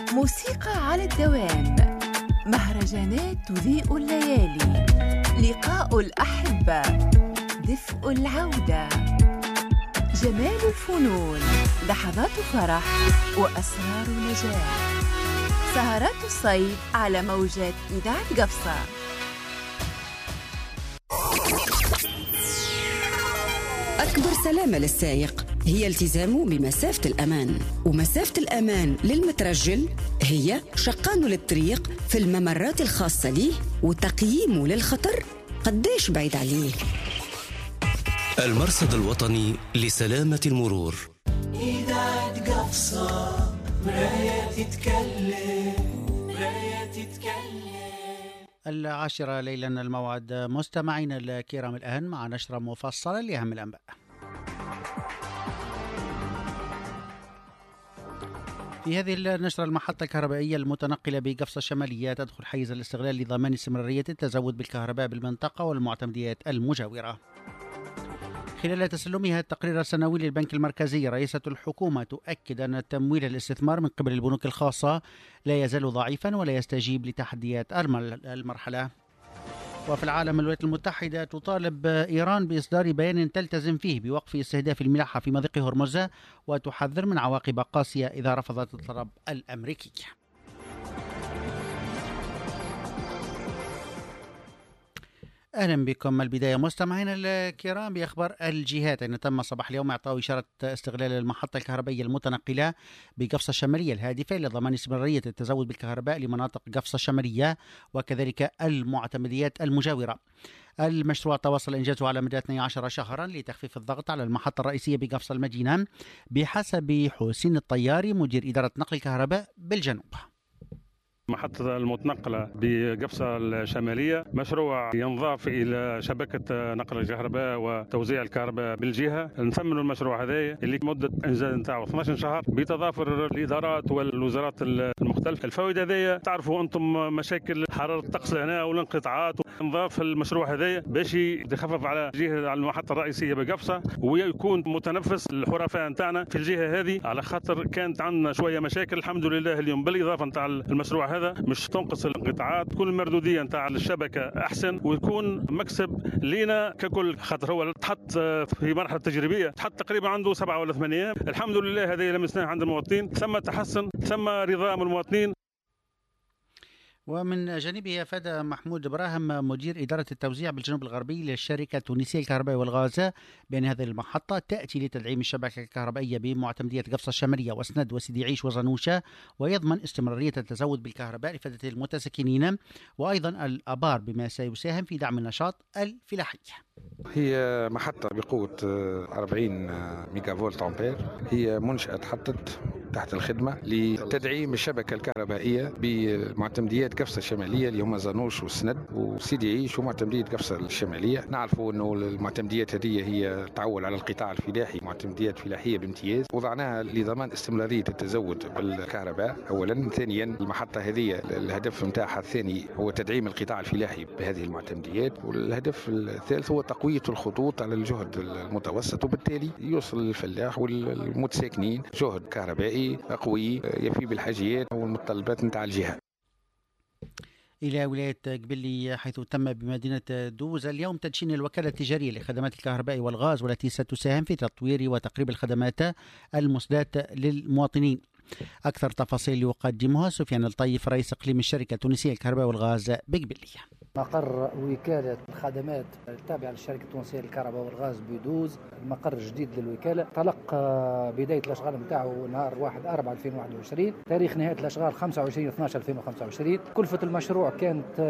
موسيقى على الدوام، مهرجانات تضيء الليالي، لقاء الأحبة، دفء العودة، جمال الفنون، لحظات فرح وأسرار نجاح. سهرات الصيف على موجات إذاعة قفصة. أكبر سلامة للسائق هي التزامه بمسافة الأمان، ومسافة الأمان للمترجل هي شقانه للطريق في الممرات الخاصة ليه وتقييمه للخطر قديش بعيد عليه. المرصد الوطني لسلامة المرور. إذاعة قفصة، مراية تتكلم، مراية تتكلم. 10 ليلا الموعد. مستمعين الكرام الآن مع نشرة مفصلة لأهم الأنباء. في هذه النشرة، المحطة الكهربائية المتنقلة بقفصة الشمالية تدخل حيز الاستغلال لضمان استمرارية التزود بالكهرباء بالمنطقة والمعتمديات المجاورة. خلال تسلمها التقرير السنوي للبنك المركزي، رئيسة الحكومة تؤكد أن تمويل الاستثمار من قبل البنوك الخاصة لا يزال ضعيفا ولا يستجيب لتحديات المرحلة. وفي العالم، الولايات المتحدة تطالب إيران بإصدار بيان تلتزم فيه بوقف استهداف الملاحة في مضيق هرمز، وتحذر من عواقب قاسية إذا رفضت الطلب الأمريكي. أهلا بكم. البداية مستمعينا الكرام بأخبار الجهات، أن تم صباح اليوم إعطاء إشارة استغلال المحطة الكهربائية المتنقلة بقفصة الشمالية الهادفة لضمان استمرارية التزود بالكهرباء لمناطق قفصة الشمالية وكذلك المعتمديات المجاورة. المشروع تواصل إنجازه على مدى 12 شهرا لتخفيف الضغط على المحطة الرئيسية بقفصة المدينة بحسب حسين الطياري مدير إدارة نقل الكهرباء بالجنوب. محطة المتنقلة بقفصة الشمالية مشروع ينضاف إلى شبكة نقل الكهرباء وتوزيع الكهرباء بالجهة. نثمن المشروع هذا اللي مدة إنجاز نتاعو 12 شهر بتضافر الإدارات والوزارات المختلفة. الفوائد هذه تعرفوا أنتم مشاكل حرارة الطقس هنا والانقطاعات، نضاف المشروع هذا باش يخفف على الجهة على المحطة الرئيسية بقفصة ويكون متنفس الحرفاء نتاعنا في الجهة هذه، على خاطر كانت عندنا شوية مشاكل. الحمد لله اليوم بالإضافة نتاع المشروع هذا مش تنقص الانقطاعات، تكون المردودية نتاع الشبكة أحسن ويكون مكسب لينا ككل، خاطر هو تحط في مرحلة تجريبية تحط تقريبا عنده 7 ولا 8 أيام. الحمد لله هذا لمسناه عند المواطنين، ثم تحسن ثم رضا من المواطنين. ومن جانبه أفاد محمود براهم مدير إدارة التوزيع بالجنوب الغربي للشركة التونسية للكهرباء والغاز بأن هذه المحطة تأتي لتدعيم الشبكة الكهربائية بمعتمدية قفصة الشمالية وسند وسيدي عيش وزنوشة، ويضمن استمرارية التزود بالكهرباء لفائدة المتسكنين وأيضا الآبار، بما سيساهم في دعم النشاط الفلاحي. هي محطة بقوة 40 ميجا فولت أمبير، هي منشأة تحطت تحت الخدمة لتدعيم الشبكة الكهربائية بمعتمديات قفصة الشمالية اللي هم زنوش وسند وسيدي عيش ومعتمدية قفصة الشمالية. نعرفوا أنه المعتمديات هذه هي تعول على القطاع الفلاحي، معتمديات فلاحية بامتياز، وضعناها لضمان استمرارية التزود بالكهرباء أولا. ثانيا المحطة هذه الهدف متاعها الثاني هو تدعيم القطاع الفلاحي بهذه المعتمديات، والهدف الثالث هو تقوية الخطوط على الجهد المتوسط، وبالتالي يوصل للفلاح والمتساكنين جهد كهربائي قوي يفي بالحاجيات والمتطلبات نتاع الجهة. إلى ولاية قبلي، حيث تم بمدينة دوز اليوم تدشين الوكالة التجارية لخدمات الكهرباء والغاز، والتي ستساهم في تطوير وتقريب الخدمات المسداة للمواطنين. أكثر تفاصيل يقدمها سفيان الطيف رئيس إقليم الشركة التونسية للكهرباء والغاز بقبلي. مقر وكالة الخدمات التابعة للشركة التونسية للكهرباء والغاز بدوز، المقر الجديد للوكالة طلق بداية الأشغال متاعه نهار 1/4/2021، تاريخ نهاية الأشغال 25/12/2025. كلفة المشروع كانت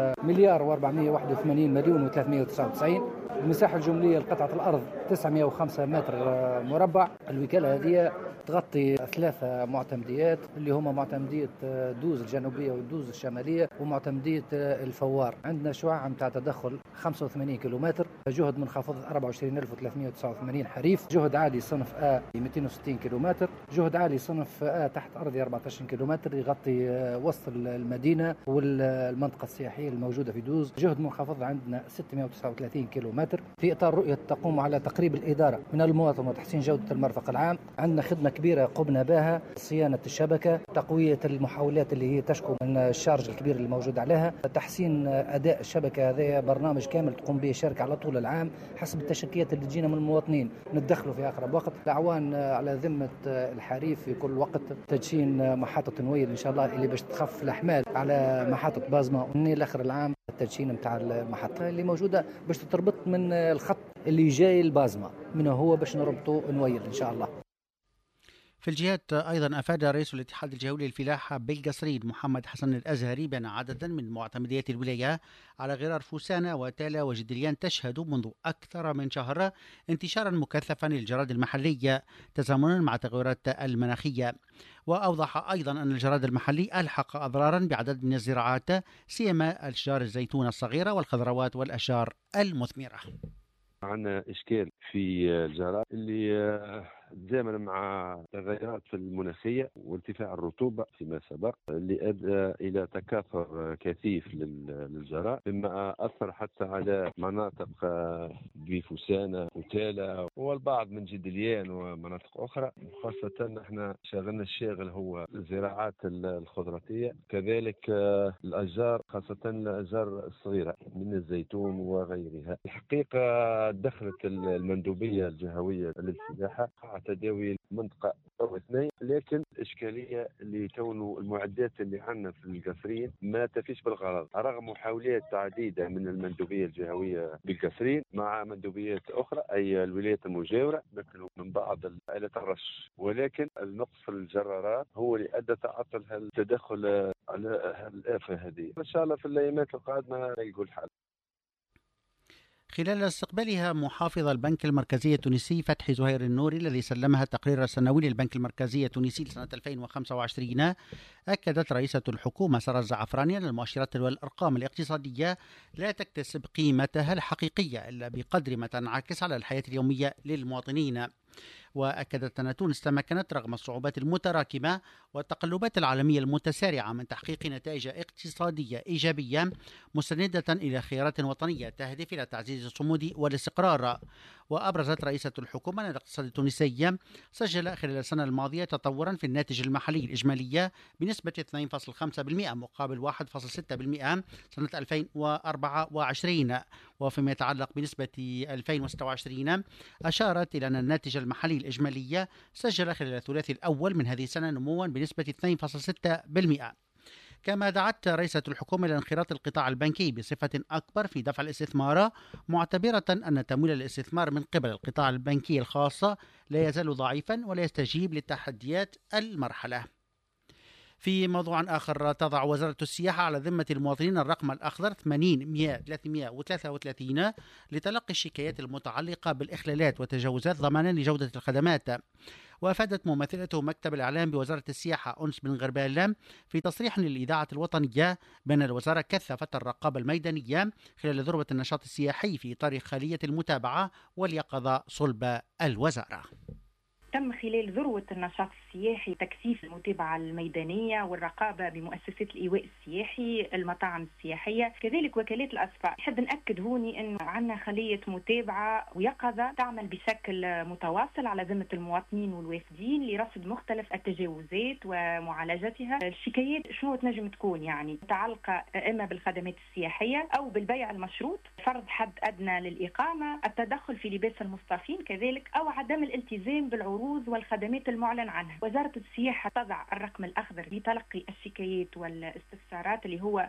1,481,399,000. المساحة الجملية لقطعة الأرض 905 متر مربع. الوكالة هذه تغطي 3 معتمديات اللي هما معتمدية دوز الجنوبية ودوز الشمالية ومعتمدية الفوار. عندنا شعاع متاع تدخل 85 كيلومتر، جهد منخفض 24,389 حريف، جهد عالي صنف A 260 كيلومتر، جهد عالي صنف A تحت أرضي 14 كيلومتر يغطي وسط المدينة والمنطقة السياحية الموجودة في دوز، جهد منخفض عندنا 639 كيلومتر. في إطار رؤية تقوم على تقريب الإدارة من المواطن وتحسين جودة المرفق العام، عندنا خدمة كبيرة قمنا بها صيانة الشبكة، تقوية المحاولات اللي هي تشكو من الشارج الكبير اللي موجود عليها، تحسين أداء الشبكة. هذا برنامج كامل تقوم به الشركة على طول العام حسب التشكيات اللي تجينا من المواطنين، ندخله في أقرب وقت. الأعوان على ذمة الحريف في كل وقت، تدشين محطة نويل إن شاء الله اللي باش تخف الأحمال على محطة بازما، ومن آخر العام التدشين متاع المحطة اللي موجودة باش تربط من الخط اللي جاي البازما منه هو باش نربطه نويل إن شاء الله. في الجهات أيضا أفاد رئيس الاتحاد الجهوي للفلاحة بالقصرين محمد حسن الأزهري بأن عددا من معتمديات الولاية على غرار فوسانة وتالا وجدليان تشهد منذ أكثر من شهر انتشارا مكثفا للجراد المحلي تزامنا مع التغيرات المناخية. وأوضح أيضا أن الجراد المحلي ألحق أضرارا بعدد من الزراعات سيما أشجار الزيتون الصغيرة والخضروات والأشجار المثمرة. عندنا إشكال في الجراد اللي تزامن مع تغيرات في المناخية وارتفاع الرطوبة فيما سبق اللي أدى إلى تكاثر كثيف للجراد، مما أثر حتى على مناطق بفوسانة وتالا والبعض من جدليان ومناطق أخرى. خاصة نحن شغلنا الشاغل هو الزراعات الخضراتية، كذلك الأشجار خاصة الأشجار الصغيرة من الزيتون وغيرها. الحقيقة دخلت المندوبية الجهوية للفلاحة تداوي المنطقة أو اثنين، لكن الإشكالية اللي كونوا المعدات اللي عندنا في القصرين ما تفيش بالغرض، رغم محاولات عديدة من المندوبية الجهوية بالقصرين مع مندوبيات أخرى أي الولايات المجاورة مثل من بعض آلات الرش، ولكن النقص في الجرارات هو اللي أدى تعطل التدخل على الآفة هذه. إن شاء الله في الأيامات القادمة يلقوا الحل. خلال استقبالها محافظ البنك المركزي التونسي فتحي زهير النوري الذي سلمها التقرير السنوي للبنك المركزي التونسي لسنة 2025، أكدت رئيسة الحكومة سارة الزعفراني أن المؤشرات والأرقام الاقتصادية لا تكتسب قيمتها الحقيقية إلا بقدر ما تنعكس على الحياة اليومية للمواطنين. وأكدت أن تونس تمكنت رغم الصعوبات المتراكمة والتقلبات العالمية المتسارعة من تحقيق نتائج اقتصادية إيجابية مستندة إلى خيارات وطنية تهدف إلى تعزيز الصمود والاستقرار. وأبرزت رئيسة الحكومة أن الاقتصاد التونسي سجل خلال السنة الماضية تطورا في الناتج المحلي الإجمالي بنسبة 2.5% مقابل 1.6% سنة 2024. وفيما يتعلق بنسبة 2026 أشارت إلى أن الناتج المحلي الإجمالي سجل خلال الثلاثي الأول من هذه السنة نموا بنسبة 2.6%. كما دعت رئيسة الحكومة إلى انخراط القطاع البنكي بصفة أكبر في دفع الاستثمار، معتبرة أن تمويل الاستثمار من قبل القطاع البنكي الخاص لا يزال ضعيفا ولا يستجيب لتحديات المرحلة. في موضوع آخر، تضع وزارة السياحة على ذمة المواطنين الرقم الأخضر 80-333 لتلقي الشكايات المتعلقة بالإخلالات وتجاوزات ضمانا لجودة الخدمات. وأفادت ممثلة مكتب الإعلام بوزارة السياحة أنس بن غربال في تصريح للإذاعة الوطنية بأن الوزارة كثفت الرقابة الميدانية خلال ذروة النشاط السياحي في إطار خالية المتابعة واليقظة صلب الوزارة. تم خلال ذروة النشاط السياحي تكثيف المتابعة الميدانية والرقابة بمؤسسات الإيواء السياحي، المطاعم السياحية، كذلك وكالات الأسفار. نحب نأكد هوني أنه عندنا خلية متابعة ويقظة تعمل بشكل متواصل على ذمة المواطنين والوافدين لرصد مختلف التجاوزات ومعالجتها. الشكايات شنو تنجم تكون يعني متعلقة إما بالخدمات السياحية أو بالبيع المشروط، فرض حد أدنى للإقامة، التدخل في لباس المصطافين كذلك، أو عدم الالتزام بالعروض والخدمات المعلن عنها. وزارة السياحة تضع الرقم الأخضر لتلقي الشكايات والاستفسارات اللي هو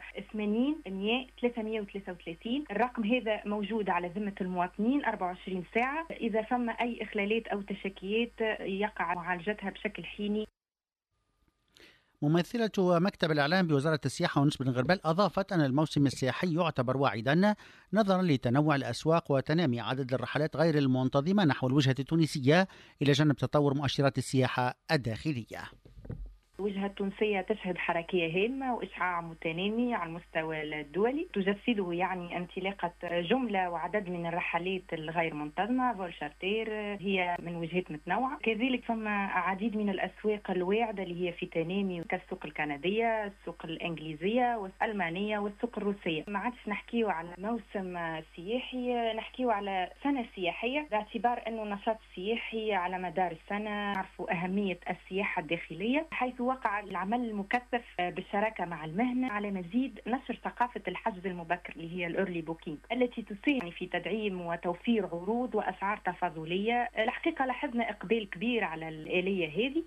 80-333. الرقم هذا موجود على ذمة المواطنين 24 ساعة. إذا فما أي إخلالات أو تشكيات يقع معالجتها بشكل حيني. ممثلة مكتب الإعلام بوزارة السياحة أنس بن غربال أضافت أن الموسم السياحي يعتبر واعدا نظرا لتنوع الأسواق وتنامي عدد الرحلات غير المنتظمة نحو الوجهة التونسية إلى جانب تطور مؤشرات السياحة الداخلية. الوجهة التونسية تشهد حركية هامة وإشعاع متنامي على المستوى الدولي تجسده يعني انطلاقة جملة وعدد من الرحلات الغير منتظمة فول شارتير هي من وجهات متنوعة. كذلك فما عديد من الأسواق الواعدة اللي هي في تنامي كالسوق الكندية، السوق الإنجليزية والألمانية والسوق الروسية. ما عادش نحكيو على موسم سياحي، نحكيو على سنة سياحية، باعتبار أنه النشاط السياحي على مدار السنة نعرفوا أهمية السياحة الداخلية، حيث وقع العمل المكثف بالشراكة مع المهنة على مزيد نشر ثقافة الحجز المبكر اللي هي الأورلي بوكينج التي تساهم في تدعيم وتوفير عروض وأسعار تفاضلية. الحقيقة لاحظنا إقبال كبير على الآلية هذه.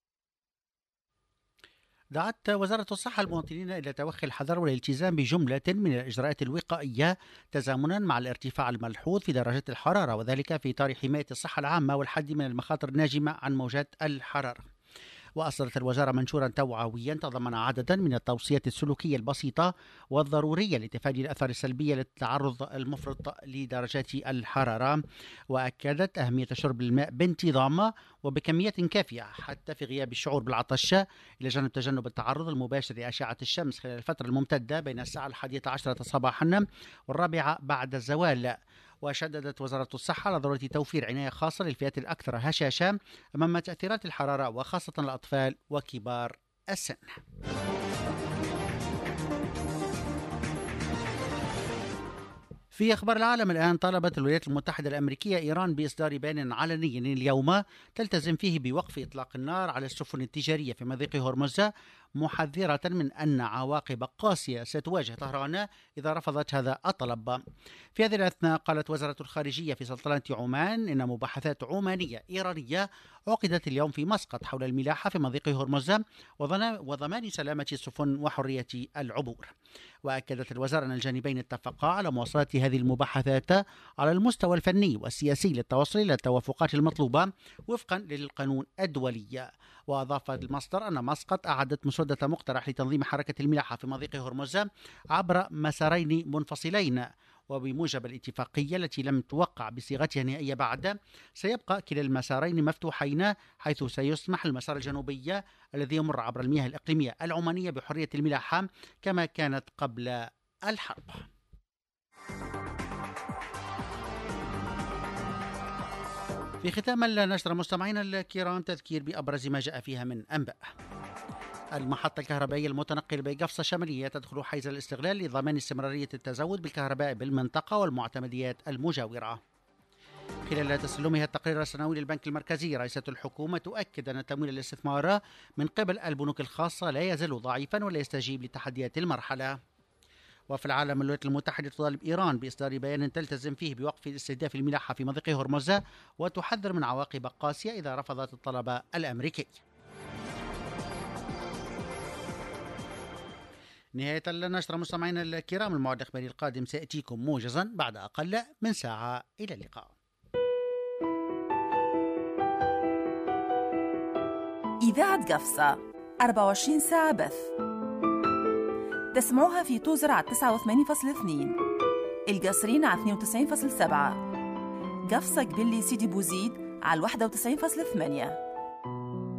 دعت وزارة الصحة المواطنين إلى توخي الحذر والالتزام بجملة من الإجراءات الوقائية تزامنا مع الارتفاع الملحوظ في درجات الحرارة، وذلك في إطار حماية الصحة العامة والحد من المخاطر الناجمة عن موجات الحرارة. وأصدرت الوزارة منشورا توعويا تضمن عددا من التوصيات السلوكية البسيطة والضرورية لتفادي الآثار السلبية للتعرض المفرط لدرجات الحرارة، وأكدت أهمية شرب الماء بانتظام وبكميات كافية حتى في غياب الشعور بالعطش، إلى جانب تجنب التعرض المباشر لأشعة الشمس خلال الفترة الممتدة بين الساعة 11 صباحا و4 بعد الزوال. وشددت وزارة الصحة على ضرورة توفير عناية خاصة للفئات الأكثر هشاشة أمام تأثيرات الحرارة وخاصة الأطفال وكبار السن. في أخبار العالم الآن، طالبت الولايات المتحدة الأمريكية إيران بإصدار بيان علني اليوم تلتزم فيه بوقف إطلاق النار على السفن التجارية في مضيق هرمز، محذرة من أن عواقب قاسية ستواجه طهران إذا رفضت هذا الطلب. في هذه الأثناء قالت وزارة الخارجية في سلطنة عمان إن مباحثات عمانية إيرانية عقدت اليوم في مسقط حول الملاحة في مضيق هرمز وضمان سلامة السفن وحرية العبور. وأكدت الوزارة أن الجانبين اتفقا على مواصلة هذه المباحثات على المستوى الفني والسياسي للتوصل إلى التوافقات المطلوبة وفقا للقانون الدولي. وأضاف المصدر أن مسقط أعدت مسودة مقترح لتنظيم حركة الملاحة في مضيق هرمز عبر مسارين منفصلين، وبموجب الاتفاقية التي لم توقع بصيغتها النهائية بعد، سيبقى كلا المسارين مفتوحين، حيث سيسمح المسار الجنوبي الذي يمر عبر المياه الإقليمية العمانية بحرية الملاحة كما كانت قبل الحرب. في ختام النشرة مستمعينا الكرام تذكير بأبرز ما جاء فيها من أنباء. المحطة الكهربائية المتنقلة بقفصة شمالية تدخل حيز الاستغلال لضمان استمرارية التزود بالكهرباء بالمنطقة والمعتمديات المجاورة. خلال تسلمها التقرير السنوي للبنك المركزي، رئيسة الحكومة تؤكد أن تمويل الاستثمار من قبل البنوك الخاصة لا يزال ضعيفا ولا يستجيب لتحديات المرحلة. وفي العالم، الولايات المتحدة تطالب إيران بإصدار بيان تلتزم فيه بوقف استهداف الملاحة في مضيق هرمز، وتحذر من عواقب قاسية إذا رفضت الطلب الأمريكي. نهاية النشرة مستمعينا الكرام، الموعد الإخباري القادم سيأتيكم موجزا بعد أقل من ساعة. إلى اللقاء. إذاعة قفصة 24 ساعة بث، تسمعوها في توزر على 89.2، القصرين على 92.7، قفصة قبلي سيدي بوزيد على 91.8.